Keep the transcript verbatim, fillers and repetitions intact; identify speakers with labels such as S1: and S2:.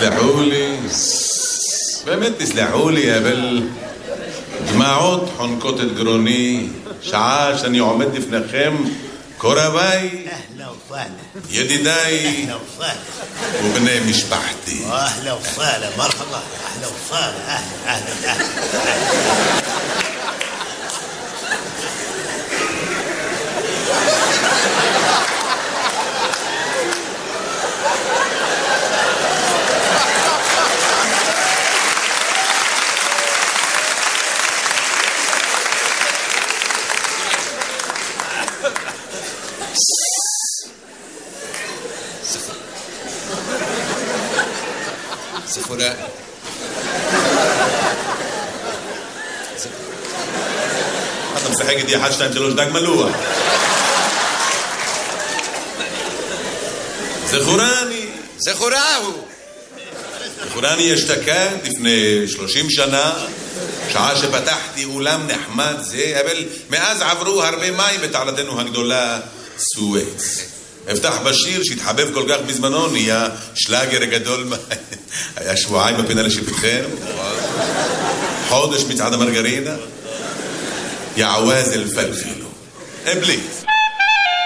S1: תסלחו לי, באמת תסלחו לי, אבל דמעות חונקות את גרוני, שעה שאני עומד לפניכם, קורביי, ידידיי ובני משפחתי.
S2: אהלה וסהלה, מרחבה, אהלה וסהלה, אהלה, אהלה, אהלה.
S3: זכורה.
S1: אתה משחק איתי אחת, שתיים, שלוש, דג מלוח. זכורני.
S3: זכורה הוא.
S1: זכורני אשתקד לפני שלושים שנה, שעה שפתחתי אולם נחמד זה, אבל מאז עברו הרבה מים בתעלתנו הגדולה סואץ. הבטח בשיר שהתחבב כל כך בזמנו, נהיה שלאגר גדול. היה שבועיים בפינה לשיפוטכם, חודש מצעד המרגרינה, יעווז אלפלפילו. אבליס.